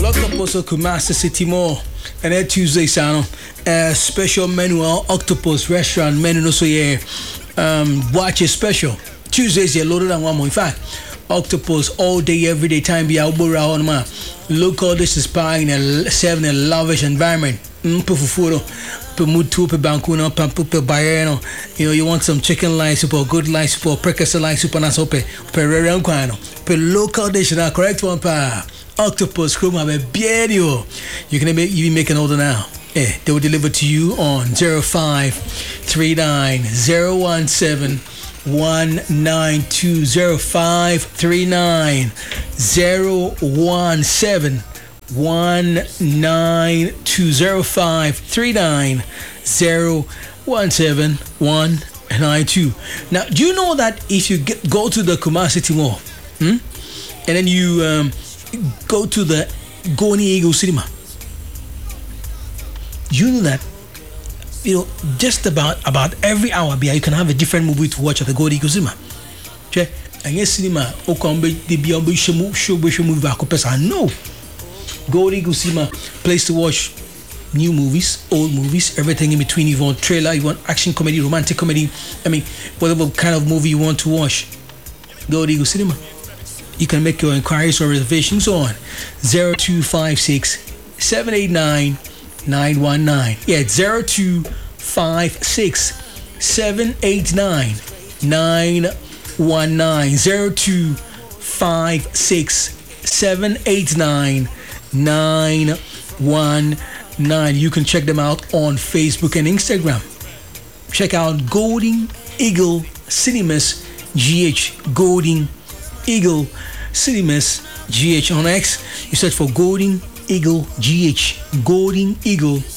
Octopus Kumasi City Mall. And then Tuesday, sound special menu Octopus restaurant menu. No, so yeah, watch it special. Tuesdays, you're loaded on one more. In fact, Octopus all day, every day, time be out on man. Local dish is in a 7 a lavish environment. Pufufuro, Pumutu, Bankuna, Pampupe Bayano. You know, you want some chicken line soup or good line soup or precursor line soup and that's open. Per local dish, now correct one pa. Octopus crew have a beauty. You can make an order now. Yeah, they will deliver to you on 0539 017 192 0539 017 192 0539 017 192. Now, do you know that if you go to the Kumasi City Mall, and then you go to the Golden Eagle Cinema, you know that just about every hour you can have a different movie to watch at the Golden Eagle Cinema. Okay, and yes, cinema no Golden Eagle Cinema, place to watch new movies, old movies, everything in between. You want trailer, you want action comedy, romantic comedy, whatever kind of movie you want to watch, Golden Eagle Cinema. You can make your inquiries or reservations on 0256 789 919. Yeah, 0256 789 919. 0256 789 919. You can check them out on Facebook and Instagram. Check out Golden Eagle Cinemas GH. Golden Eagle Cinemas GH on X. You search for Golden Eagle GH. Golden Eagle